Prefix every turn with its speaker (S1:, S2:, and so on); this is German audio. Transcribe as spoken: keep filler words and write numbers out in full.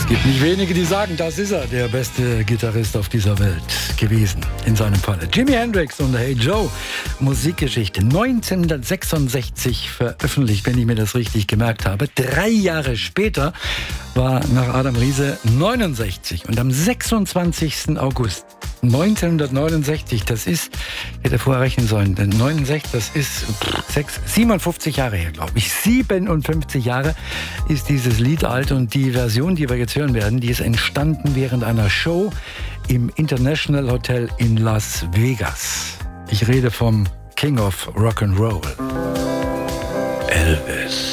S1: Es gibt nicht wenige, die sagen, das ist er, der beste Gitarrist auf dieser Welt gewesen, in seinem Falle. Jimi Hendrix und Hey Joe, Musikgeschichte, neunzehnhundertsechsundsechzig veröffentlicht, wenn ich mir das richtig gemerkt habe. Drei Jahre später war nach Adam Riese neunundsechzig und am sechsundzwanzigsten August neunzehnhundertneunundsechzig, das ist, ich hätte vorher rechnen sollen, denn neunundsechzig, das ist sechs, siebenundfünfzig Jahre her, glaube ich. siebenundfünfzig Jahre ist dieses Lied alt und die Version, die wir jetzt hören werden, die ist entstanden während einer Show im International Hotel in Las Vegas. Ich rede vom King of Rock'n'Roll, Elvis.